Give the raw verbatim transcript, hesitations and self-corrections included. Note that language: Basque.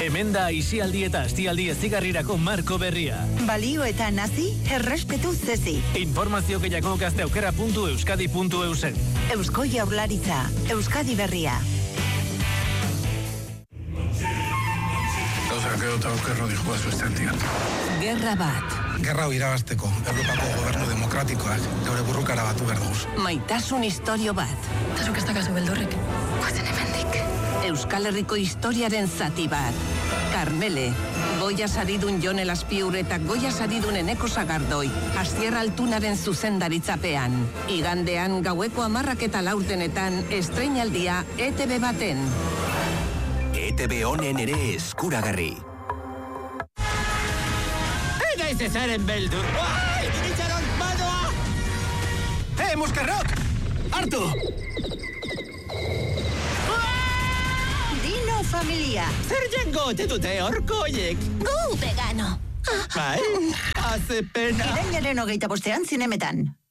Hemen da aisialdi eta astialdi ezigarrirako marko berria. Balio eta nazi, errespetu zezi. Informazio gehiago gazteaukera puntu euskadi puntu eusen. Eusko Jaurlaritza, Euskadi Berria. Gauzak edo eta okerro dihoa zuestantian. Gerra bat. Gerra hau irabazteko, Europako gobernu demokratikoak geure burrukara batu behar duz. Maitasun historio bat. Tazuk ez dakazu beldurrik. Guazen hemendik. Euskal Herriko historiaren zati bat. Karmele, Goia saridun Jon Elazpiur eta Goia saridun Eneko Sagardoi, Asier Altunaren zuzendaritzapean. Igandean gaueko hamarrak eta laurdenetan estreinaldia E T B baten. E T B honen ere eskuragarri. Ega ez ezaren beldur. Ai, itxaron, maldoa! Eh, muskarrok! Hartu! Dino familia. Zer jengo ote dute horko oiek? Gu vegano. Bai, haze pena. Irailaren hogeita bostean zinemetan.